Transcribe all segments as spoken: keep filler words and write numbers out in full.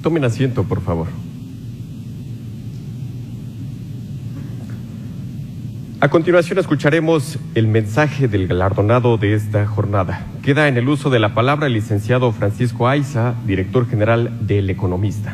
Tomen asiento, por favor. A continuación escucharemos el mensaje del galardonado de esta jornada. Queda en el uso de la palabra el licenciado Francisco Aiza, director general del Economista.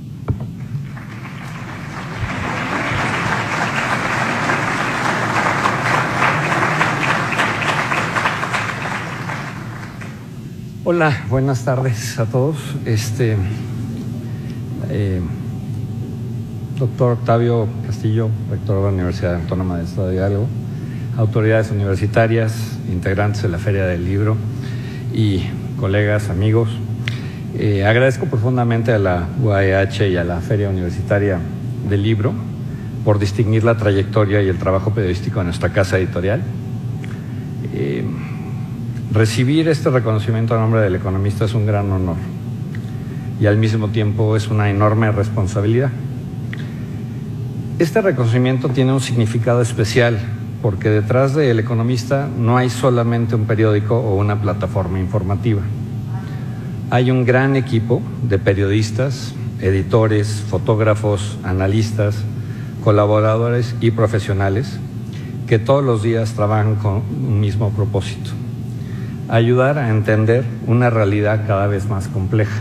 Hola, buenas tardes a todos. Este, eh, doctor Octavio Castillo, rector de la Universidad Autónoma del Estado de Hidalgo, autoridades universitarias, integrantes de la Feria del Libro y colegas, amigos. Eh, agradezco profundamente a la U A E H y a la Feria Universitaria del Libro por distinguir la trayectoria y el trabajo periodístico de nuestra casa editorial. Eh, recibir este reconocimiento a nombre del Economista es un gran honor y al mismo tiempo es una enorme responsabilidad. Este reconocimiento tiene un significado especial porque detrás del Economista no hay solamente un periódico o una plataforma informativa. Hay un gran equipo de periodistas, editores, fotógrafos, analistas, colaboradores y profesionales que todos los días trabajan con un mismo propósito: ayudar a entender una realidad cada vez más compleja.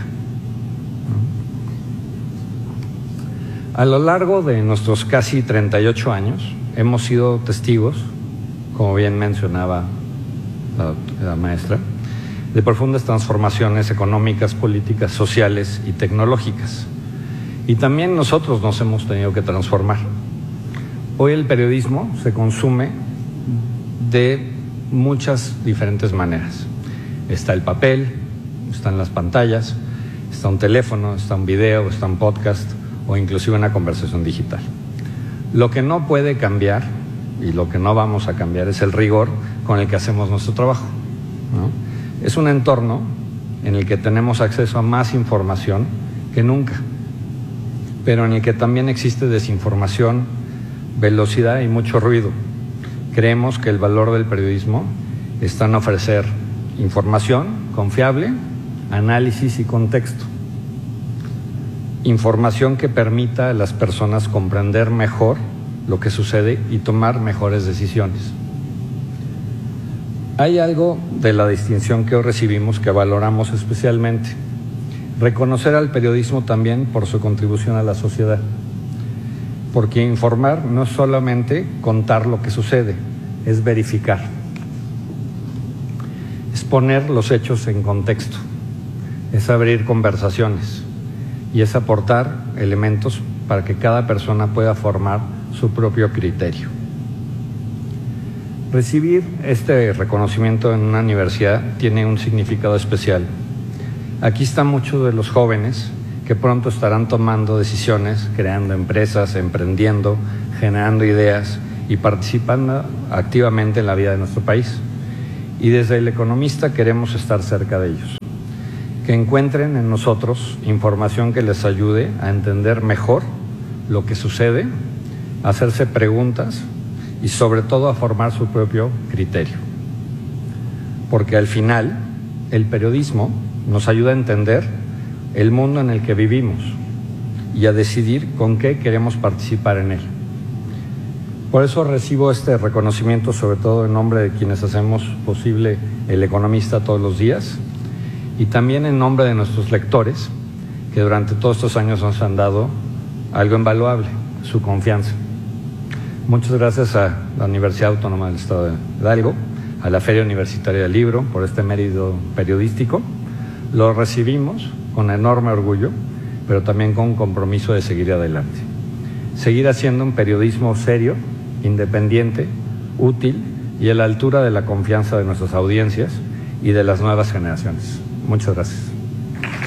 A lo largo de nuestros casi treinta y ocho años hemos sido testigos, como bien mencionaba la, la maestra, de profundas transformaciones económicas, políticas, sociales y tecnológicas. Y también nosotros nos hemos tenido que transformar. Hoy el periodismo se consume de muchas diferentes maneras. Está el papel, están las pantallas, está un teléfono, está un video, está un podcast o inclusive una conversación digital. Lo que no puede cambiar y lo que no vamos a cambiar es el rigor con el que hacemos nuestro trabajo, ¿no? Es un entorno en el que tenemos acceso a más información que nunca, pero en el que también existe desinformación, velocidad y mucho ruido. Creemos que el valor del periodismo está en ofrecer información confiable, análisis y contexto. Información que permita a las personas comprender mejor lo que sucede y tomar mejores decisiones. Hay algo de la distinción que hoy recibimos que valoramos especialmente: reconocer al periodismo también por su contribución a la sociedad. Porque informar no es solamente contar lo que sucede, es verificar, es poner los hechos en contexto, es abrir conversaciones y es aportar elementos para que cada persona pueda formar su propio criterio. Recibir este reconocimiento en una universidad tiene un significado especial. Aquí están muchos de los jóvenes que pronto estarán tomando decisiones, creando empresas, emprendiendo, generando ideas y participando activamente en la vida de nuestro país. Y desde El Economista queremos estar cerca de ellos, que encuentren en nosotros información que les ayude a entender mejor lo que sucede, a hacerse preguntas y sobre todo a formar su propio criterio. Porque al final el periodismo nos ayuda a entender el mundo en el que vivimos y a decidir con qué queremos participar en él. Por eso recibo este reconocimiento, sobre todo en nombre de quienes hacemos posible El Economista todos los días y también en nombre de nuestros lectores, que durante todos estos años nos han dado algo invaluable: su confianza. Muchas gracias a la Universidad Autónoma del Estado de Hidalgo, a la Feria Universitaria del Libro por este mérito periodístico. Lo recibimos con enorme orgullo, pero también con un compromiso de seguir adelante. Seguir haciendo un periodismo serio, independiente, útil y a la altura de la confianza de nuestras audiencias y de las nuevas generaciones. Muchas gracias.